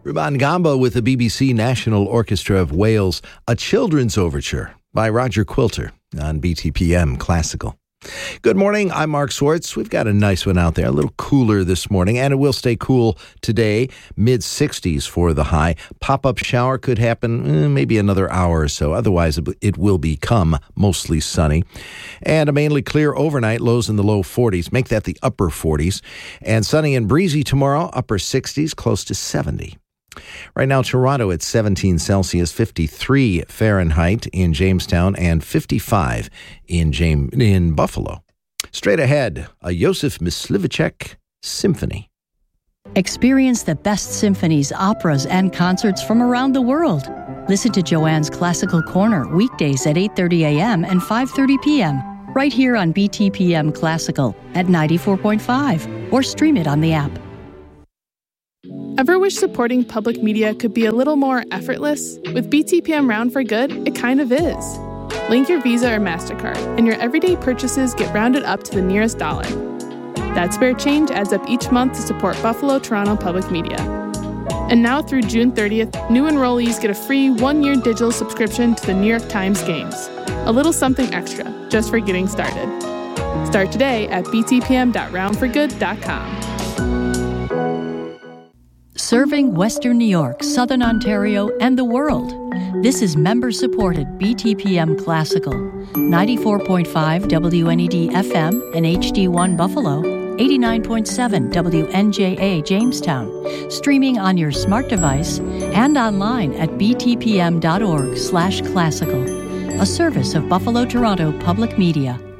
Ruban Gamba with the BBC National Orchestra of Wales, a children's overture by Roger Quilter on BTPM Classical. Good morning, I'm Mark Swartz. We've got a nice one out there, a little cooler this morning, and it will stay cool today, mid-60s for the high. Pop-up shower could happen maybe another hour or so. Otherwise, it will become mostly sunny. And a mainly clear overnight, lows in the low 40s. Make that the upper 40s. And sunny and breezy tomorrow, upper 60s, close to 70. Right now, Toronto at 17 Celsius, 53 Fahrenheit in Jamestown, and 55 in Buffalo. Straight ahead, a Joseph Myslivacek symphony. Experience the best symphonies, operas, and concerts from around the world. Listen to Joanne's Classical Corner weekdays at 8:30 a.m. and 5:30 p.m. right here on BTPM Classical at 94.5 or stream it on the app. Ever wish supporting public media could be a little more effortless? With BTPM Round for Good, it kind of is. Link your Visa or MasterCard, and your everyday purchases get rounded up to the nearest dollar. That spare change adds up each month to support Buffalo Toronto Public Media. And now through June 30th, new enrollees get a free 1-year digital subscription to the New York Times Games. A little something extra, just for getting started. Start today at btpm.roundforgood.com. Serving Western New York, Southern Ontario, and the world. This is member-supported BTPM Classical, 94.5 WNED FM and HD1 Buffalo, 89.7 WNJA Jamestown, streaming on your smart device and online at btpm.org/classical, a service of Buffalo Toronto Public Media.